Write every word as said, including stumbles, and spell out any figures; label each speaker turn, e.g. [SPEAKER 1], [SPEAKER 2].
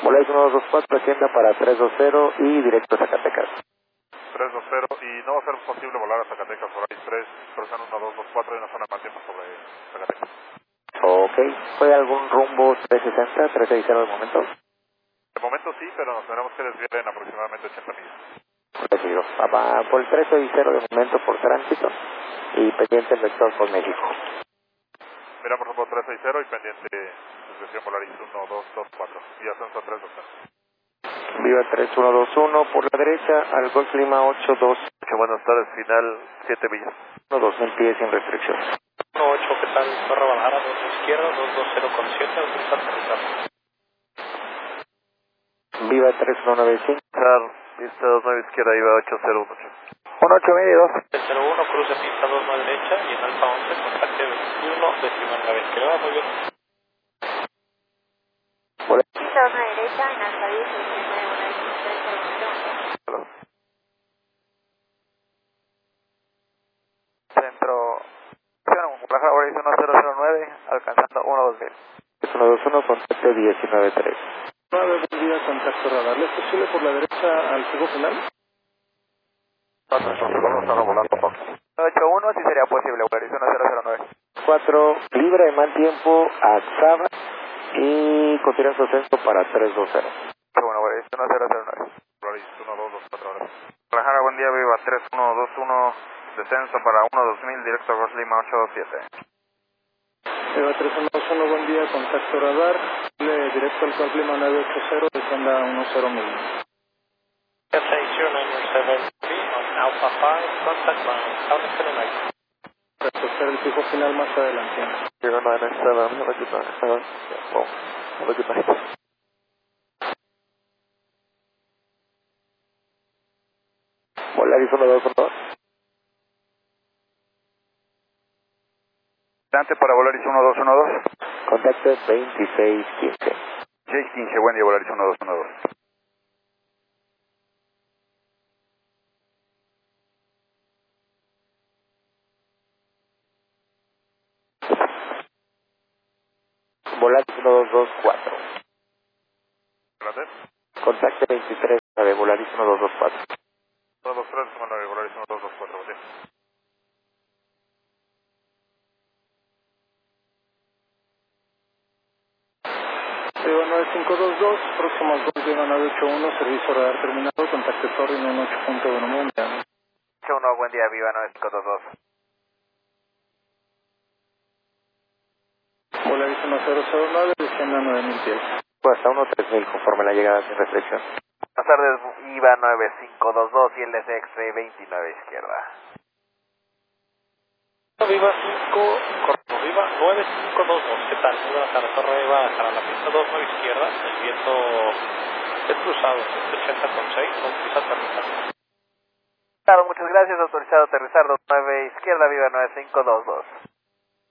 [SPEAKER 1] Volaris uno dos dos cuatro, agenda para tres dos cero y directo a Zacatecas.
[SPEAKER 2] tres dos cero, y no va a ser posible volar a Zacatecas, Volaris tres, persona uno dos dos cuatro y una zona más tiempo sobre Zacatecas.
[SPEAKER 1] Ok, ¿fue algún rumbo trescientos sesenta, trescientos sesenta al momento?
[SPEAKER 2] De momento sí, pero nos tendremos que desviar en aproximadamente ochenta millas.
[SPEAKER 1] Recibido. Papá, por el trescientos sesenta de momento por tránsito y pendiente el vector por México.
[SPEAKER 2] Miramos rumbo tres seis cero y pendiente desviación Volaris uno dos dos cuatro y ascenso a tres dos cero.
[SPEAKER 1] Viva tres uno dos uno por la derecha al Golf Lima ocho dos
[SPEAKER 2] Muchas buenas tardes, final siete millas.
[SPEAKER 1] dos mil pies sin restricción.
[SPEAKER 3] uno ocho, ¿qué tal? Torre Guadalajara, dos izquierda, dos dos cero con siete, autoriza aterrizar.
[SPEAKER 1] Viva tres uno nueve cinco.
[SPEAKER 2] Pista dos nueve izquierda, iba ocho cero uno ocho.
[SPEAKER 1] uno ocho medio dos.
[SPEAKER 3] cero uno, cruce pista dos nueve derecha y en alfa once, contacte veintiuno, décima nueve izquierda, muy bien.
[SPEAKER 4] Pista dos nueve derecha, en alfa diez, décima nueve, una información.
[SPEAKER 1] Centro. Guadalajara, Volaris uno cero cero nueve, alcanzando uno dos mil. uno dos uno, contacto diecinueve tres.
[SPEAKER 3] nueve, buen día, contacto radar. ¿Es posible por la derecha al juego final?
[SPEAKER 2] Vamos a volando poco.
[SPEAKER 1] ocho uno, si sería posible, Volaris uno cero cero nueve. cuatro, libre de mal tiempo a Xava y continúa su ascenso para tres dos cero. Bueno, Volaris uno cero cero nueve.
[SPEAKER 2] Volaris uno dos dos cuatro horas.
[SPEAKER 1] Guadalajara, buen día, viva tres uno dos uno, descenso para uno dos mil, directo a Golf Lima ocho dos siete.
[SPEAKER 3] Eva tres uno dos uno, buen día, contacto radar, le directo al Golf Lima nueve ocho cero, descienda uno cero mil. F A cero nueve siete three on Alpha five, contact ground, South Carolina. Recoger el fijo final más adelante.
[SPEAKER 1] zero nine nine seven, have a good night. Uh, yeah, well, have a good night. Volaris uno dos uno.
[SPEAKER 2] Dante para Volaris uno dos uno dos.
[SPEAKER 1] Contacto veintiséis quince.
[SPEAKER 2] seis quince, buen día, Volaris uno dos uno dos.
[SPEAKER 1] Volaris uno dos dos cuatro.
[SPEAKER 2] Gracias.
[SPEAKER 1] Contacto veintitrés de Volaris uno dos dos cuatro.
[SPEAKER 2] uno dos tres, nueve, Volaris uno dos dos cuatro, buen día.
[SPEAKER 3] Eva nueve cinco dos dos, próximo al Golf Lima nueve ocho uno, servicio radar terminado, contacto Torre uno ocho punto uno, muy bien.
[SPEAKER 1] ocho uno, buen día, viva nueve cinco dos dos.
[SPEAKER 3] Volaris uno cero cero nueve, descienda nueve mil pies.
[SPEAKER 1] Pues hasta uno tres mil conforme la llegada sin restricción. Buenas tardes, IVA nueve cinco dos dos y el D C X veintinueve izquierda.
[SPEAKER 3] Viva cinco, correcto, Viva nueve cinco dos dos, ¿qué tal? Muy buenas tardes, Torre Eva, para la pista dos nueve izquierda, el viento es cruzado, ciento ochenta con seis, autoriza aterrizar.
[SPEAKER 1] Claro, muchas gracias, autorizado aterrizar dos nueve izquierda, viva nueve cinco dos dos.